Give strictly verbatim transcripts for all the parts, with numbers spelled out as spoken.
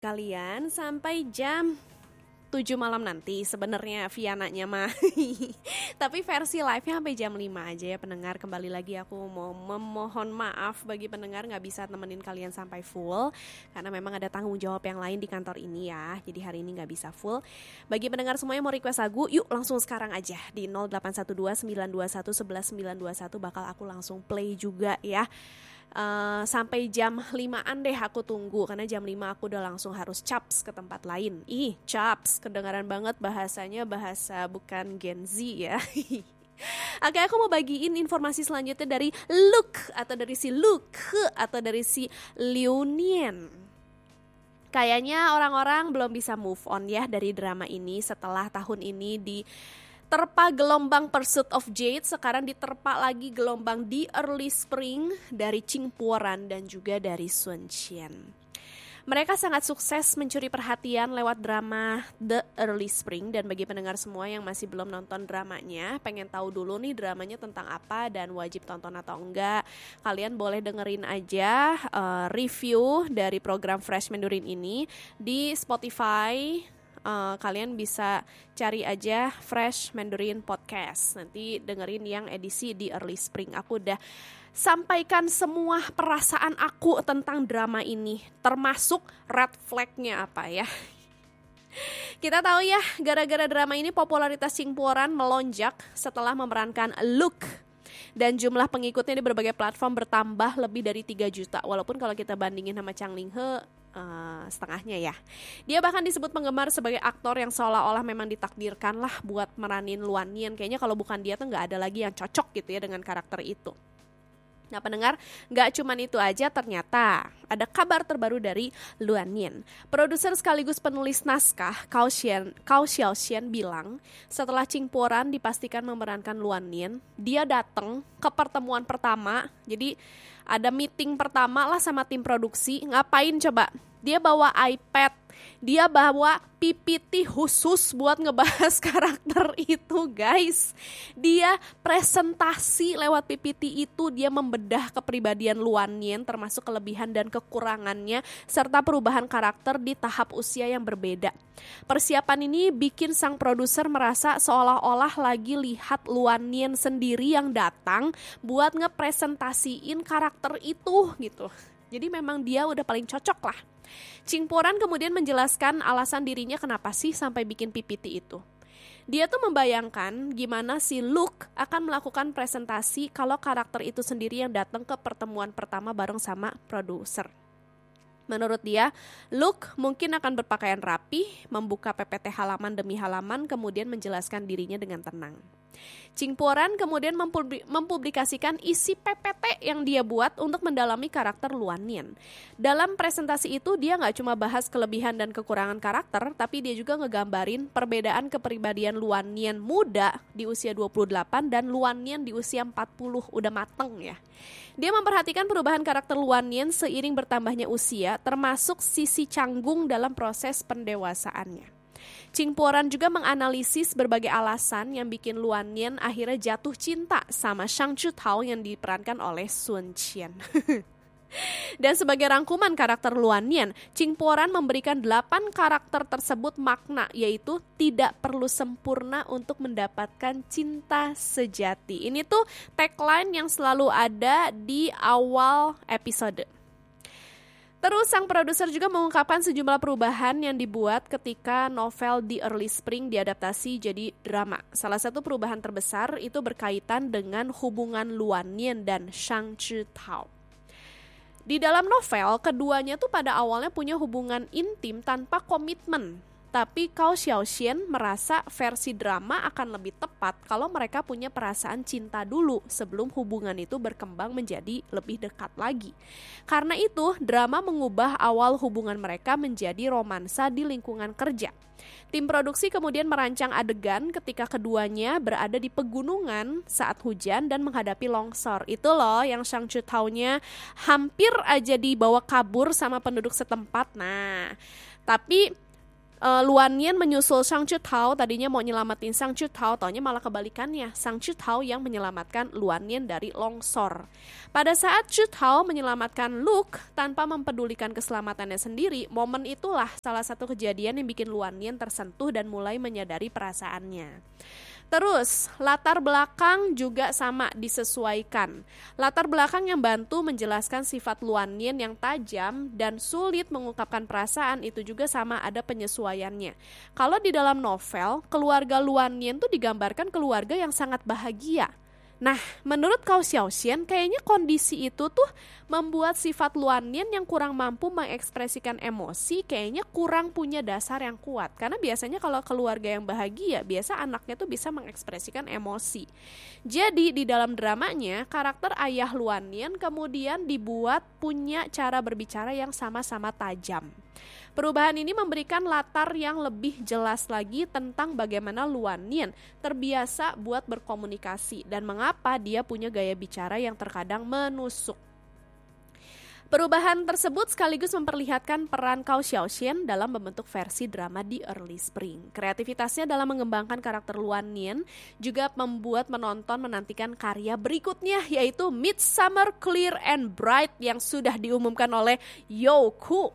kalian sampai jam tujuh malam nanti sebenarnya Viananya mah. Tapi versi live-nya sampai jam lima aja ya pendengar. Kembali lagi aku mau memohon maaf bagi pendengar gak bisa temenin kalian sampai full, karena memang ada tanggung jawab yang lain di kantor ini ya. Jadi hari ini gak bisa full. Bagi pendengar semuanya mau request lagu, yuk langsung sekarang aja di nol delapan satu dua sembilan dua satu satu satu sembilan dua satu. Bakal aku langsung play juga ya. Uh, sampai jam limaan deh aku tunggu, karena jam lima aku udah langsung harus caps ke tempat lain. Ih, caps, kedengaran banget bahasanya, bahasa bukan Gen Z ya. Oke, aku mau bagiin informasi selanjutnya dari Look, atau dari si Look, atau dari si Liu Nian. Kayaknya orang-orang belum bisa move on ya dari drama ini setelah tahun ini di terpa gelombang Pursuit of Jade, sekarang diterpa lagi gelombang The Early Spring dari Qing Puoran dan juga dari Sun Qian. Mereka sangat sukses mencuri perhatian lewat drama The Early Spring, dan bagi pendengar semua yang masih belum nonton dramanya, pengen tahu dulu nih dramanya tentang apa dan wajib tonton atau enggak, kalian boleh dengerin aja uh, review dari program Fresh Mandarin ini di Spotify. Uh, kalian bisa cari aja Fresh Mandarin Podcast. Nanti dengerin yang edisi di Early Spring. Aku udah sampaikan semua perasaan aku tentang drama ini, termasuk red flag-nya apa ya. Kita tahu ya, gara-gara drama ini popularitas Qing Puoran melonjak setelah memerankan Look. Dan jumlah pengikutnya di berbagai platform bertambah lebih dari tiga juta. Walaupun kalau kita bandingin sama Chang Ling He, Uh, setengahnya ya. Dia bahkan disebut penggemar sebagai aktor yang seolah-olah memang ditakdirkan lah buat meranin Luan Nian. Kayaknya kalau bukan dia tuh gak ada lagi yang cocok gitu ya dengan karakter itu. Nah pendengar, gak cuman itu aja, ternyata ada kabar terbaru dari Luan Nian. Produser sekaligus penulis naskah Cao Xian, Cao Xiaoxian bilang setelah Qing Puoran dipastikan memerankan Luan Nian, dia datang ke pertemuan pertama. Jadi ada meeting pertama lah sama tim produksi. Ngapain coba? Dia bawa iPad, dia bawa P P T khusus buat ngebahas karakter itu guys. Dia presentasi lewat P P T itu, dia membedah kepribadian Luan Nian termasuk kelebihan dan kekurangannya serta perubahan karakter di tahap usia yang berbeda. Persiapan ini bikin sang produser merasa seolah-olah lagi lihat Luan Nian sendiri yang datang buat ngepresentasiin karakter itu gitu. Jadi memang dia udah paling cocok lah. Qing Puoran kemudian menjelaskan alasan dirinya kenapa sih sampai bikin P P T itu. Dia tuh membayangkan gimana si Look akan melakukan presentasi kalau karakter itu sendiri yang datang ke pertemuan pertama bareng sama produser. Menurut dia, Look mungkin akan berpakaian rapi, membuka P P T halaman demi halaman, kemudian menjelaskan dirinya dengan tenang. Qing Puoran kemudian mempublikasikan isi P P T yang dia buat untuk mendalami karakter Luan Nian. Dalam presentasi itu dia gak cuma bahas kelebihan dan kekurangan karakter, tapi dia juga ngegambarin perbedaan kepribadian Luan Nian muda di usia dua puluh delapan dan Luan Nian di usia empat puluh, udah mateng ya. Dia memperhatikan perubahan karakter Luan Nian seiring bertambahnya usia, termasuk sisi canggung dalam proses pendewasaannya. Qing Puoran juga menganalisis berbagai alasan yang bikin Luan Nian akhirnya jatuh cinta sama Shang Zhitao yang diperankan oleh Sun Qian. Dan sebagai rangkuman karakter Luan Nian, Qing Puoran memberikan delapan karakter tersebut makna, yaitu tidak perlu sempurna untuk mendapatkan cinta sejati. Ini tuh tagline yang selalu ada di awal episode. Terus sang produser juga mengungkapkan sejumlah perubahan yang dibuat ketika novel The Early Spring diadaptasi jadi drama. Salah satu perubahan terbesar itu berkaitan dengan hubungan Luan Nian dan Shang Zhitao. Di dalam novel, keduanya tuh pada awalnya punya hubungan intim tanpa komitmen. Tapi Cao Xiaoxian merasa versi drama akan lebih tepat kalau mereka punya perasaan cinta dulu sebelum hubungan itu berkembang menjadi lebih dekat lagi. Karena itu, drama mengubah awal hubungan mereka menjadi romansa di lingkungan kerja. Tim produksi kemudian merancang adegan ketika keduanya berada di pegunungan saat hujan dan menghadapi longsor. Itu loh yang Shang Zhitao-nya hampir aja dibawa kabur sama penduduk setempat. Nah, tapi Uh, Luan Nian menyusul Shang Chutao, tadinya mau nyelamatin Shang Chutao, taunya malah kebalikannya, Shang Chutao yang menyelamatkan Luan Nian dari longsor. Pada saat Chutao menyelamatkan Luke tanpa mempedulikan keselamatannya sendiri, momen itulah salah satu kejadian yang bikin Luan Nian tersentuh dan mulai menyadari perasaannya. Terus, latar belakang juga sama disesuaikan. Latar belakang yang bantu menjelaskan sifat Luan Nian yang tajam dan sulit mengungkapkan perasaan itu juga sama ada penyesuaiannya. Kalau di dalam novel, keluarga Luan Nian tuh digambarkan keluarga yang sangat bahagia. Nah, menurut Cao Xiaoxian, kayaknya kondisi itu tuh membuat sifat Luan Nian yang kurang mampu mengekspresikan emosi kayaknya kurang punya dasar yang kuat. Karena biasanya kalau keluarga yang bahagia, biasa anaknya tuh bisa mengekspresikan emosi. Jadi di dalam dramanya, karakter ayah Luan Nian kemudian dibuat punya cara berbicara yang sama-sama tajam. Perubahan ini memberikan latar yang lebih jelas lagi tentang bagaimana Luan Nian terbiasa buat berkomunikasi dan mengapa dia punya gaya bicara yang terkadang menusuk. Perubahan tersebut sekaligus memperlihatkan peran Cao Xiaoxian dalam membentuk versi drama di Early Spring. Kreativitasnya dalam mengembangkan karakter Luan Nian juga membuat penonton menantikan karya berikutnya, yaitu Midsummer Clear and Bright yang sudah diumumkan oleh Youku.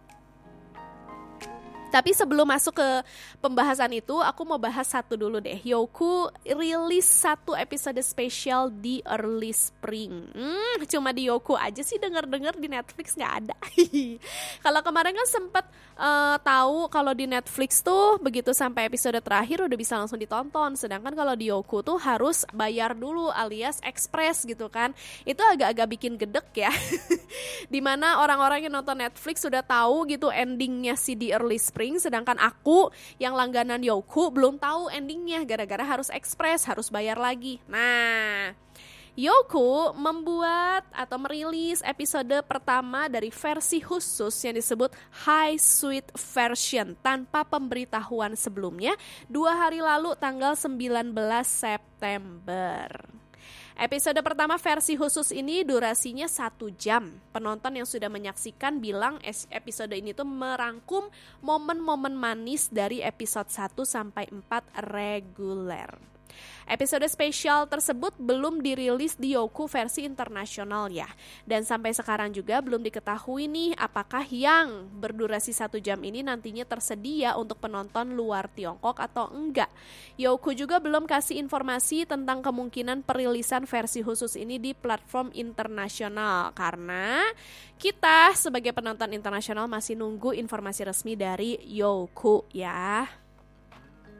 Tapi sebelum masuk ke pembahasan itu, aku mau bahas satu dulu deh. Youku rilis satu episode spesial di Early Spring. Hmm, cuma di Youku aja sih, denger-denger di Netflix nggak ada. Kalau kemarin kan sempet uh, tahu kalau di Netflix tuh begitu sampai episode terakhir udah bisa langsung ditonton. Sedangkan kalau di Youku tuh harus bayar dulu alias express gitu kan. Itu agak-agak bikin gedek ya. Dimana orang-orang yang nonton Netflix sudah tahu gitu endingnya si di Early Spring. Sedangkan aku yang langganan Youku belum tahu endingnya gara-gara harus express, harus bayar lagi. Nah, Youku membuat atau merilis episode pertama dari versi khusus yang disebut High Sweet Version tanpa pemberitahuan sebelumnya dua hari lalu tanggal sembilan belas September. Episode pertama versi khusus ini durasinya satu jam. Penonton yang sudah menyaksikan bilang episode ini tuh merangkum momen-momen manis dari episode satu sampai empat reguler. Episode spesial tersebut belum dirilis di Youku versi internasional ya. Dan sampai sekarang juga belum diketahui nih apakah yang berdurasi satu jam ini nantinya tersedia untuk penonton luar Tiongkok atau enggak. Youku juga belum kasih informasi tentang kemungkinan perilisan versi khusus ini di platform internasional. Karena kita sebagai penonton internasional masih nunggu informasi resmi dari Youku ya.